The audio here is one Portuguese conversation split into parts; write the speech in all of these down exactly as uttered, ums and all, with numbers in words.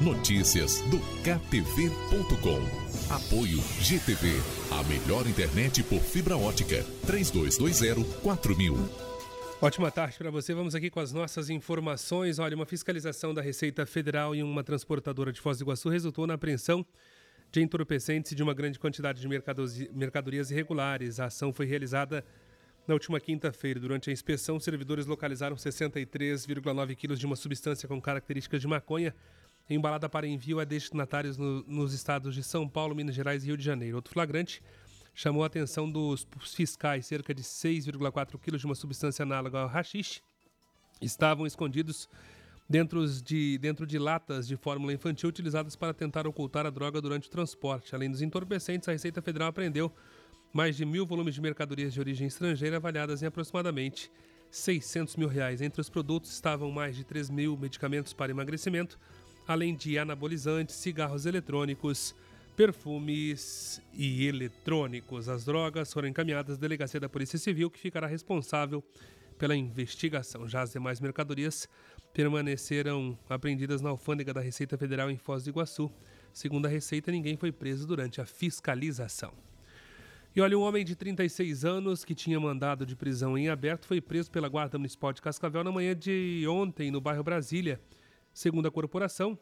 Notícias do K T V ponto com. Apoio G T V, a melhor internet por fibra ótica. três dois dois zero quatro mil. Ótima tarde para você. Vamos aqui com as nossas informações. Olha, uma fiscalização da Receita Federal em uma transportadora de Foz do Iguaçu resultou na apreensão de entorpecentes e de uma grande quantidade de mercadorias irregulares. A ação foi realizada na última quinta-feira. Durante a inspeção, servidores localizaram sessenta e três vírgula nove quilos de uma substância com características de maconha embalada para envio a destinatários no, nos estados de São Paulo, Minas Gerais e Rio de Janeiro. Outro flagrante chamou a atenção dos fiscais. Cerca de seis vírgula quatro quilos de uma substância análoga ao haxixe estavam escondidos dentro de, dentro de latas de fórmula infantil utilizadas para tentar ocultar a droga durante o transporte. Além dos entorpecentes, a Receita Federal apreendeu mais de mil volumes de mercadorias de origem estrangeira avaliadas em aproximadamente seiscentos mil reais. Entre os produtos estavam mais de três mil medicamentos para emagrecimento, além de anabolizantes, cigarros eletrônicos, perfumes e eletrônicos. As drogas foram encaminhadas à Delegacia da Polícia Civil, que ficará responsável pela investigação. Já as demais mercadorias permaneceram apreendidas na alfândega da Receita Federal em Foz do Iguaçu. Segundo a Receita, ninguém foi preso durante a fiscalização. E olha, um homem de trinta e seis anos que tinha mandado de prisão em aberto foi preso pela Guarda Municipal de Cascavel na manhã de ontem, no bairro Brasília. Segundo a corporação,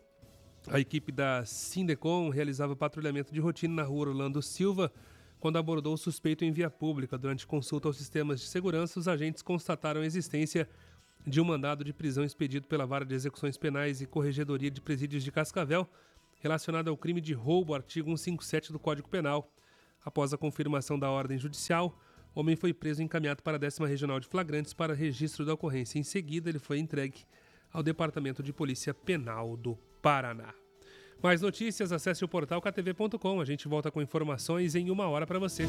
a equipe da Sindecom realizava patrulhamento de rotina na rua Orlando Silva quando abordou o suspeito em via pública. Durante consulta aos sistemas de segurança, os agentes constataram a existência de um mandado de prisão expedido pela Vara de Execuções Penais e Corregedoria de Presídios de Cascavel, relacionado ao crime de roubo, artigo cento e cinquenta e sete do Código Penal. Após a confirmação da ordem judicial, o homem foi preso e encaminhado para a décima Regional de Flagrantes para registro da ocorrência. Em seguida, ele foi entregue ao Departamento de Polícia Penal do Paraná. Mais notícias, acesse o portal K T V ponto com. A gente volta com informações em uma hora para você.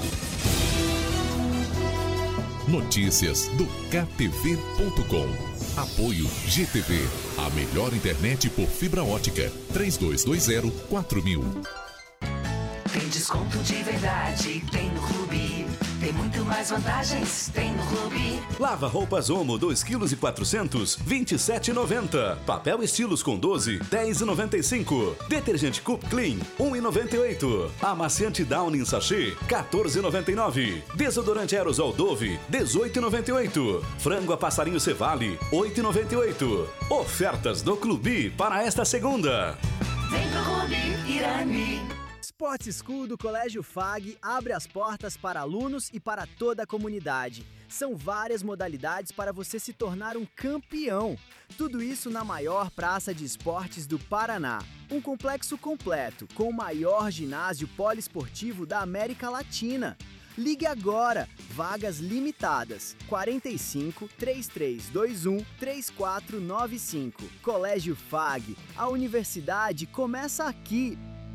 Notícias do K T V ponto com. Apoio G T V, a melhor internet por fibra ótica. três dois dois zero quatro mil. Tem desconto de verdade, tem no Clube. Tem muito mais vantagens, tem no Clube. Lava roupas Omo dois quilos e quatrocentos, vinte e sete reais e noventa centavos. Papel estilos com doze, dez reais e noventa e cinco centavos. Detergente Coop Clean, um real e noventa e oito centavos. Amaciante Downy em sachê, quatorze reais e noventa e nove centavos. Desodorante Aerosol Dove, dezoito reais e noventa e oito centavos. Frango a passarinho Cevale, oito reais e noventa e oito centavos. Ofertas do Clube para esta segunda. Vem pro Clube Irani. Sport School do Colégio F A G abre as portas para alunos e para toda a comunidade. São várias modalidades para você se tornar um campeão. Tudo isso na maior praça de esportes do Paraná. Um complexo completo, com o maior ginásio poliesportivo da América Latina. Ligue agora, vagas limitadas, quarenta e cinco, trinta e três vinte e um, trinta e quatro noventa e cinco. Colégio F A G, a universidade começa aqui.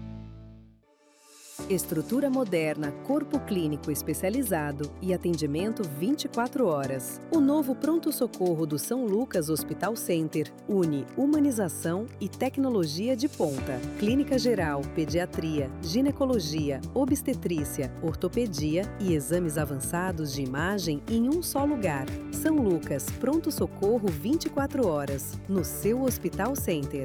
Estrutura moderna, corpo clínico especializado e atendimento vinte e quatro horas. O novo pronto-socorro do São Lucas Hospital Center une humanização e tecnologia de ponta. Clínica geral, pediatria, ginecologia, obstetrícia, ortopedia e exames avançados de imagem em um só lugar. São Lucas, pronto-socorro vinte e quatro horas, no seu Hospital Center.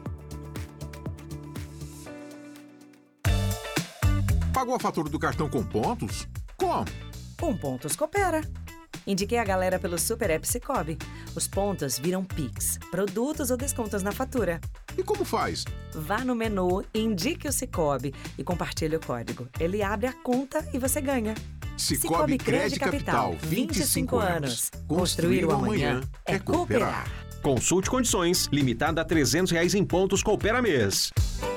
Pagou a fatura do cartão com pontos? Como? Com Pontos Coopera. Indiquei a galera pelo Super App Cicobi. Os pontos viram Pix, produtos ou descontos na fatura. E como faz? Vá no menu, indique o Cicobi e compartilhe o código. Ele abre a conta e você ganha. Cicobi Crédito Capital, vinte e cinco anos. Construir o amanhã é cooperar. Consulte condições, limitada a trezentos reais em pontos Coopera mês.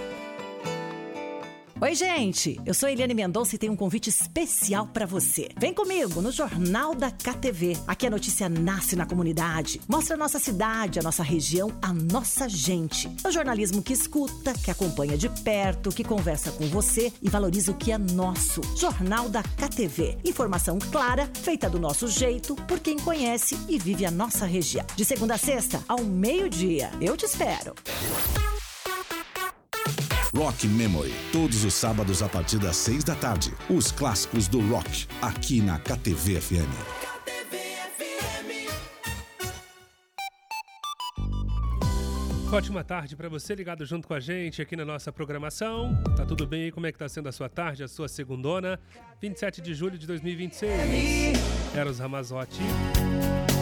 Oi, gente! Eu sou Eliane Mendonça e tenho um convite especial para você. Vem comigo no Jornal da K T V. Aqui a notícia nasce na comunidade. Mostra a nossa cidade, a nossa região, a nossa gente. É o jornalismo que escuta, que acompanha de perto, que conversa com você e valoriza o que é nosso. Jornal da K T V. Informação clara, feita do nosso jeito, por quem conhece e vive a nossa região. De segunda a sexta, ao meio-dia. Eu te espero. Rock Memory, todos os sábados a partir das seis da tarde. Os clássicos do rock, aqui na K T V F M. K T V F M. Ótima tarde para você ligado junto com a gente aqui na nossa programação. Tá tudo bem aí? Como é que tá sendo a sua tarde, a sua segundona? vinte e sete de julho de dois mil e vinte e seis. Eros Ramazotti.